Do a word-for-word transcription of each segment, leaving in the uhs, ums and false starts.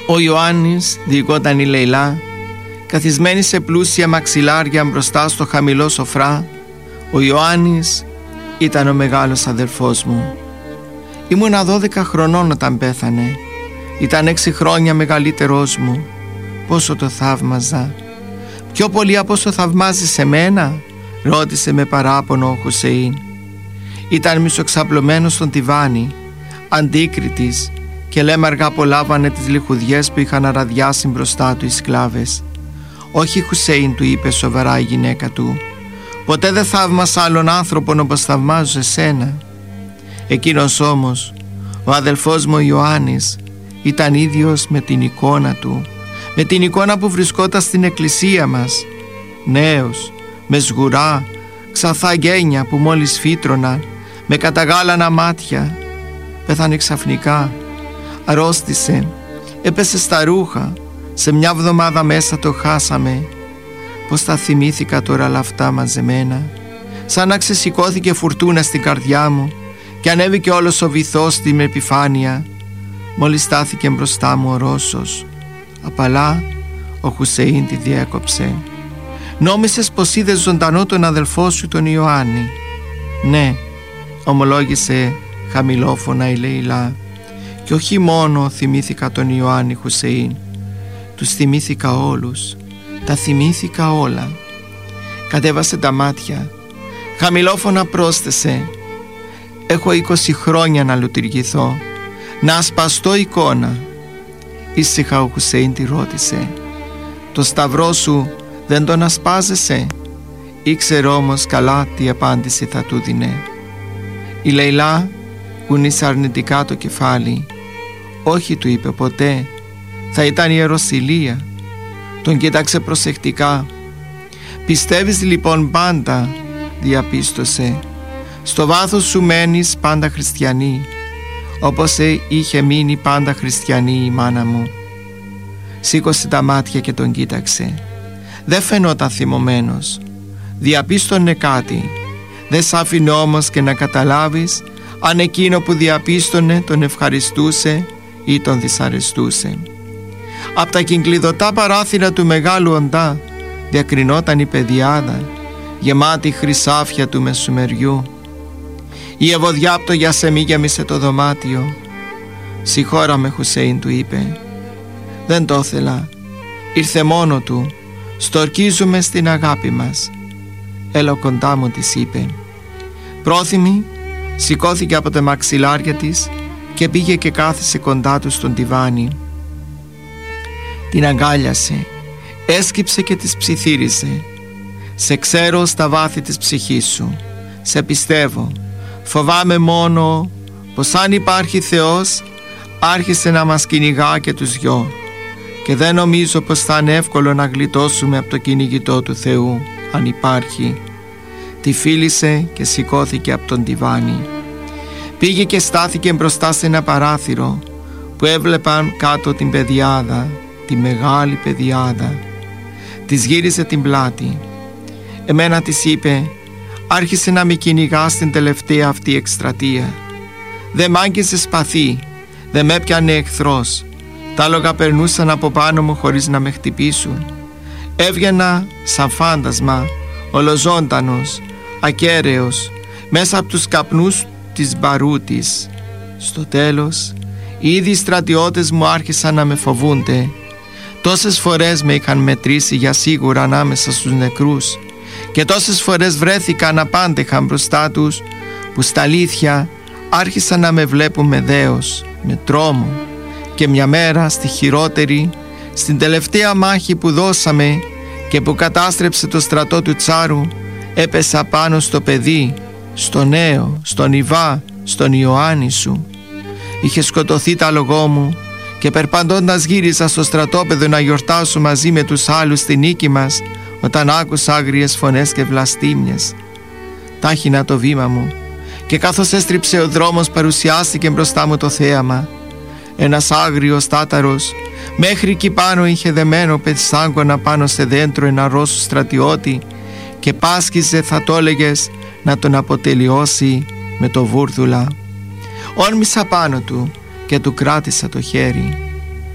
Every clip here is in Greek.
Ο Ιωάννης, διηγόταν η Λεϊλά, καθισμένη σε πλούσια μαξιλάρια μπροστά στο χαμηλό σοφρά, ο Ιωάννης ήταν ο μεγάλος αδελφός μου. Ήμουνα δώδεκα χρονών όταν πέθανε. Ήταν έξι χρόνια μεγαλύτερός μου. Πόσο το θαύμαζα. Πιο πολύ από όσο θαυμάζεις εμένα, ρώτησε με παράπονο ο Χουσεΐν. Ήταν μισοξαπλωμένος στον τιβάνι, αντίκριτης, και λέμαργα απολάβανε τις λιχουδιές που είχαν αραδιάσει μπροστά του οι σκλάβες. «Όχι, Χουσέιν», του είπε σοβαρά η γυναίκα του, «ποτέ δεν θαύμασα άλλον άνθρωπον όπως θαυμάζω εσένα». Εκείνος όμως, ο αδελφός μου ο Ιωάννης, ήταν ίδιος με την εικόνα του, με την εικόνα που βρισκόταν στην εκκλησία μας. Νέος, με σγουρά, ξαθά γένια που μόλις φύτρωναν, με καταγάλανα μάτια. Πέθανε ξαφνικά, αρρώστησε, έπεσε στα ρούχα, σε μια βδομάδα μέσα το χάσαμε. Πως τα θυμήθηκα τώρα όλα αυτά μαζεμένα, σαν να ξεσηκώθηκε φουρτούνα στην καρδιά μου και ανέβηκε όλος ο βυθός στην επιφάνεια. Μόλις στάθηκε μπροστά μου ο Ρώσος, απαλά ο Χουσεΐν τη διέκοψε. «Νόμισες πως είδες ζωντανό τον αδελφό σου τον Ιωάννη?» «Ναι», ομολόγησε χαμηλόφωνα η Λεϊλά, «και όχι μόνο θυμήθηκα τον Ιωάννη, Χουσεΐν, τους θυμήθηκα όλους, τα θυμήθηκα όλα». Κατέβασε τα μάτια, χαμηλόφωνα πρόσθεσε, «Έχω είκοσι χρόνια να λειτουργηθώ, να ασπαστώ εικόνα». Ήσυχα ο Χουσεΐν τη ρώτησε, «Το σταυρό σου δεν τον ασπάζεσαι?» Ήξερε όμως καλά τι απάντηση θα του δίνε. Η Λεϊλά κουνήσε αρνητικά το κεφάλι. «Όχι», του είπε, «ποτέ. Θα ήταν ιεροσυλία». Τον κοίταξε προσεκτικά. «Πιστεύεις λοιπόν πάντα?» διαπίστωσε. «Στο βάθος σου μένεις πάντα χριστιανή, όπως είχε μείνει πάντα χριστιανή η μάνα μου». Σήκωσε τα μάτια και τον κοίταξε. Δεν φαινόταν θυμωμένος. Διαπίστωνε κάτι. Δεν σ' άφηνε όμως και να καταλάβεις αν εκείνο που διαπίστωνε τον ευχαριστούσε ή τον δυσαρεστούσε. Απ' τα κυγκλιδωτά παράθυρα του μεγάλου οντά διακρινόταν η πεδιάδα, γεμάτη χρυσάφια του μεσημεριού. Η ευωδιά απ' το γιασεμί γέμισε το δωμάτιο. «Συγχώρα με, Χουσέιν», του είπε. «Δεν το ήθελα. Ήρθε μόνο του. Στορκίζουμε στην αγάπη μας». «Έλα κοντά μου», της είπε. Πρόθυμη σηκώθηκε από τα μαξιλάρια της και πήγε και κάθισε κοντά του στον τιβάνι. Την αγκάλιασε, έσκυψε και της ψιθύρισε. «Σε ξέρω στα βάθη της ψυχής σου. Σε πιστεύω. Φοβάμαι μόνο πως αν υπάρχει Θεός, άρχισε να μας κυνηγά και τους δυο. Και δεν νομίζω πως θα είναι εύκολο να γλιτώσουμε από το κυνηγητό του Θεού, αν υπάρχει». Τη φίλησε και σηκώθηκε από τον τιβάνι. Πήγε και στάθηκε μπροστά σε ένα παράθυρο που έβλεπαν κάτω την πεδιάδα, τη μεγάλη πεδιάδα. Της γύρισε την πλάτη. Εμένα, της είπε, άρχισε να με κυνηγά στην τελευταία αυτή εκστρατεία. Δεν μ' άγγιζε σπαθί, δεν με έπιανε εχθρός. Τα άλογα περνούσαν από πάνω μου χωρίς να με χτυπήσουν. Έβγαινα σαν φάντασμα, ολοζώντανος, ακέραιος, μέσα από τους καπνούς της μπαρούτης. Στο τέλος, οι ίδιοι στρατιώτες μου άρχισαν να με φοβούνται. Τόσες φορές με είχαν μετρήσει για σίγουρα ανάμεσα στους νεκρούς και τόσες φορές βρέθηκαν απάντεχα μπροστά τους, που στα αλήθεια άρχισαν να με βλέπουν με δέος, με τρόμο. Και μια μέρα, στη χειρότερη, στην τελευταία μάχη που δώσαμε και που κατάστρεψε το στρατό του Τσάρου, έπεσα πάνω στο παιδί, στο νέο, στον Ιβά, στον Ιωάννη σου. Είχε σκοτωθεί τ' άλογό μου και περπατώντας γύρισα στο στρατόπεδο να γιορτάσω μαζί με τους άλλους στη νίκη μας, όταν άκουσα άγριες φωνές και βλαστήμιες. Τάχυνα το βήμα μου και καθώς έστριψε ο δρόμος, παρουσιάστηκε μπροστά μου το θέαμα. Ένας άγριος τάταρος μέχρι εκεί πάνω είχε δεμένο πετσάγκωνα πάνω σε δέντρο ένα Ρώσο στρατιώτη και πάσκιζε, θα το έλεγες, να τον αποτελειώσει με το βούρδουλα. Όρμησα πάνω του και του κράτησα το χέρι.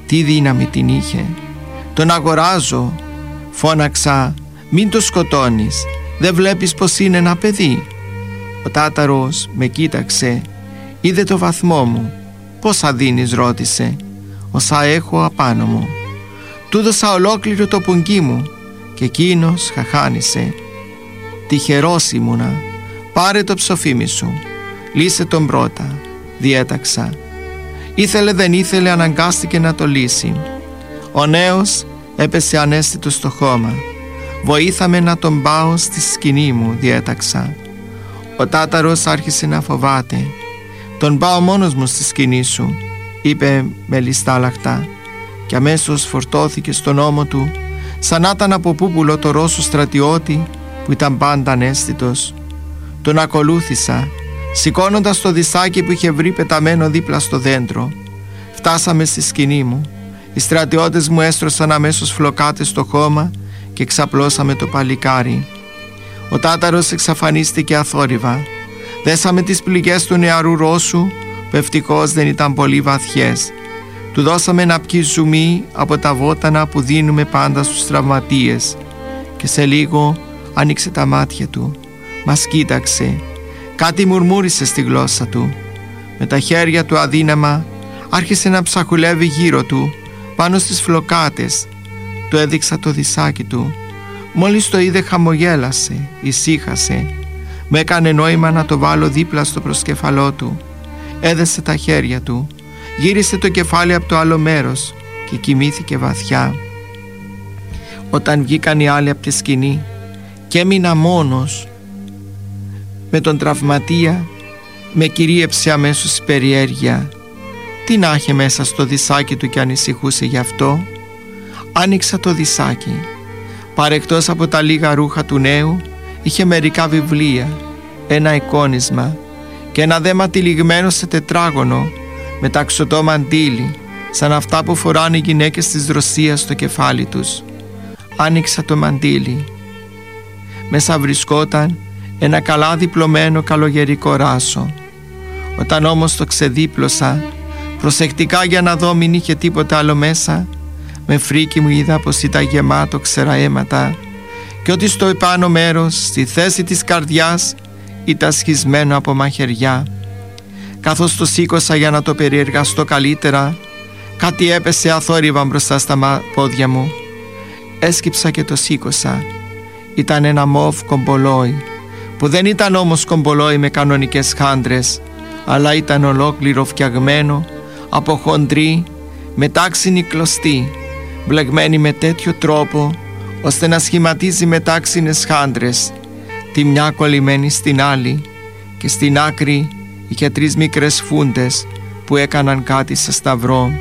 Τι δύναμη την είχε. «Τον αγοράζω», φώναξα. «Μην το σκοτώνεις. Δεν βλέπεις πως είναι ένα παιδί?» Ο Τάταρος με κοίταξε. Είδε το βαθμό μου. «Πόσα δίνεις?» ρώτησε. «Όσα έχω απάνω μου». Του δώσα ολόκληρο το πουγγί μου και εκείνος χαχάνισε. «Τυχερός ήμουνα. Πάρε το ψοφίμι σου. Λύσε τον πρώτα», διέταξα. Ήθελε δεν ήθελε, αναγκάστηκε να το λύσει. Ο νέος έπεσε αναίσθητος στο χώμα. «Βοήθαμε να τον πάω στη σκηνή μου», διέταξα. Ο Τάταρος άρχισε να φοβάται. «Τον πάω μόνος μου στη σκηνή σου», είπε με ληστάλαχτα, και αμέσως φορτώθηκε στον ώμο του σαν να ήταν από πούπουλο το Ρώσο στρατιώτη που ήταν πάντα αναίσθητος. Τον ακολούθησα, σηκώνοντας το δισάκι που είχε βρει πεταμένο δίπλα στο δέντρο. Φτάσαμε στη σκηνή μου. Οι στρατιώτες μου έστρωσαν αμέσως φλοκάτες στο χώμα και ξαπλώσαμε το παλικάρι. Ο Τάταρος εξαφανίστηκε αθόρυβα. Δέσαμε τις πληγές του νεαρού Ρώσου, που ευτυχώς δεν ήταν πολύ βαθιές. Του δώσαμε να πιει ζουμί από τα βότανα που δίνουμε πάντα στους τραυματίες, και σε λίγο άνοιξε τα μάτια του. Μας κοίταξε. Κάτι μουρμούρισε στη γλώσσα του. Με τα χέρια του αδύναμα άρχισε να ψαχουλεύει γύρω του, πάνω στις φλοκάτες. Του έδειξα το δισάκι του. Μόλις το είδε χαμογέλασε, ησύχασε. Μου έκανε νόημα να το βάλω δίπλα στο προσκεφαλό του. Έδεσε τα χέρια του, γύρισε το κεφάλι από το άλλο μέρος και κοιμήθηκε βαθιά. Όταν βγήκαν οι άλλοι από τη σκηνή και έμεινα μόνος με τον τραυματία, με κυρίεψε αμέσως η περιέργεια. Τι να είχε μέσα στο δισάκι του και ανησυχούσε γι' αυτό? Άνοιξα το δισάκι. Παρεκτός από τα λίγα ρούχα του νέου, είχε μερικά βιβλία, ένα εικόνισμα και ένα δέμα τυλιγμένο σε τετράγωνο με ταξωτό μαντίλι, σαν αυτά που φοράνε οι γυναίκες της Ρωσίας στο κεφάλι τους. Άνοιξα το μαντίλι. Μέσα βρισκόταν ένα καλά διπλωμένο καλογερικό ράσο. Όταν όμως το ξεδίπλωσα προσεκτικά για να δω μην είχε τίποτα άλλο μέσα, με φρίκι μου είδα πως ήταν γεμάτο ξερά αίματα και ότι στο επάνω μέρος, στη θέση της καρδιάς, ήταν σχισμένο από μαχαιριά. Καθώς το σήκωσα για να το περιεργαστώ καλύτερα, κάτι έπεσε αθόρυβα μπροστά στα πόδια μου. Έσκυψα και το σήκωσα. Ήταν ένα μοβ κομπολόι, που δεν ήταν όμως κομπολόι με κανονικές χάντρες, αλλά ήταν ολόκληρο φτιαγμένο από χοντρή, μετάξινη κλωστή, μπλεγμένη με τέτοιο τρόπο ώστε να σχηματίζει μετάξινες χάντρες, τη μια κολλημένη στην άλλη, και στην άκρη είχε τρεις μικρές φούντες που έκαναν κάτι σε σταυρό.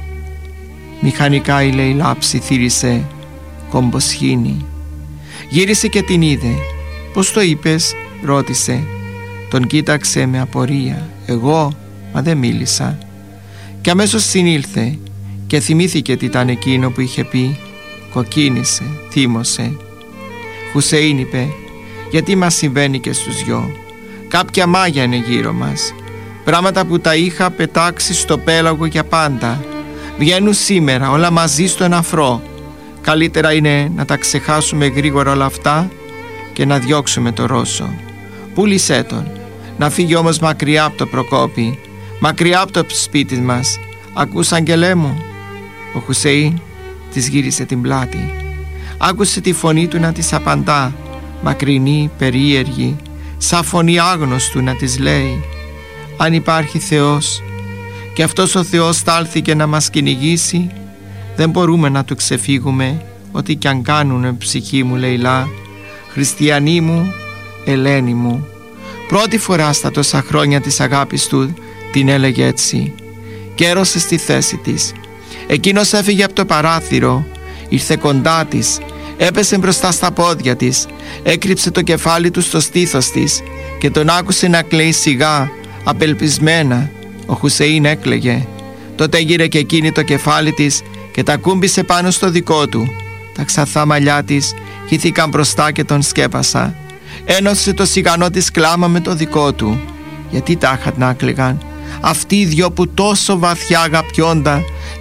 Μηχανικά η Λέιλα ψιθύρισε «Κομποσχήνη». Γύρισε και την είδε. «Πώς το είπες?» ρώτησε. Τον κοίταξε με απορία. «Εγώ?» Μα δεν μίλησα. Και αμέσως συνήλθε και θυμήθηκε τι ήταν εκείνο που είχε πει. Κοκκίνησε, θύμωσε. «Χουσεΐν», είπε, «γιατί μας συμβαίνει και στους δυο? Κάποια μάγια είναι γύρω μας. Πράγματα που τα είχα πετάξει στο πέλαγο για πάντα. Βγαίνουν σήμερα όλα μαζί στον αφρό. Καλύτερα είναι να τα ξεχάσουμε γρήγορα όλα αυτά και να διώξουμε το Ρώσο. Πούλησέ τον. Να φύγει όμως μακριά από το Προκόπη, μακριά από το σπίτι μας. Ακούς, αγγελέ μου?» Ο Χουσεΐν της γύρισε την πλάτη. Άκουσε τη φωνή του να της απαντά, μακρινή, περίεργη, σαν φωνή άγνωστου να της λέει «Αν υπάρχει Θεός και αυτός ο Θεός στάλθηκε να μας κυνηγήσει, δεν μπορούμε να του ξεφύγουμε ό,τι κι αν κάνουνε, ψυχή μου Λέιλα, χριστιανή μου, Ελένη μου». Πρώτη φορά στα τόσα χρόνια της αγάπης του την έλεγε έτσι. Κέρωσε στη θέση της. Εκείνος έφυγε από το παράθυρο, ήρθε κοντά της, έπεσε μπροστά στα πόδια της, έκρυψε το κεφάλι του στο στήθος της και τον άκουσε να κλαίει σιγά, απελπισμένα. Ο Χουσεΐν έκλαιγε. Τότε γύρε και εκείνη το κεφάλι της και τα κούμπησε πάνω στο δικό του. Τα ξαθά μαλλιά της χύθηκαν μπροστά και τον σκέπασα. Ένωσε το σιγανό της κλάμα με το δικό του. Γιατί τάχα να κλαίγαν αυτοί οι δυο που τόσο βαθιά αγαπιόνταν,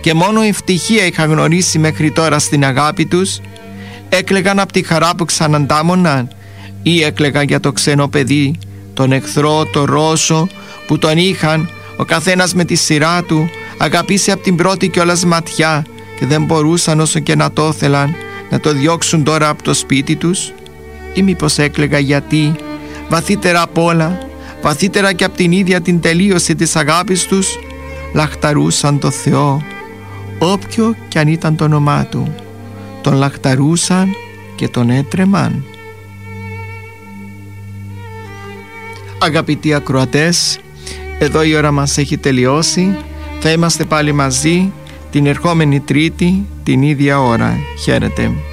και μόνο η ευτυχία είχαν γνωρίσει μέχρι τώρα στην αγάπη τους, έκλαιγαν από τη χαρά που ξαναντάμωναν ή έκλαιγαν για το ξένο παιδί, τον εχθρό, το Ρώσο που τον είχαν ο καθένας με τη σειρά του αγαπήσει από την πρώτη κιόλας ματιά και δεν μπορούσαν όσο και να το ήθελαν να το διώξουν τώρα από το σπίτι τους? Ή μήπως έκλαιγα γιατί βαθύτερα απ' όλα, βαθύτερα και από την ίδια την τελείωση της αγάπης τους, λαχταρούσαν το Θεό, όποιο κι αν ήταν το όνομά του, τον λαχταρούσαν και τον έτρεμαν? Αγαπητοί ακροατές, εδώ η ώρα μας έχει τελειώσει. Θα είμαστε πάλι μαζί την ερχόμενη Τρίτη την ίδια ώρα. Χαίρετε.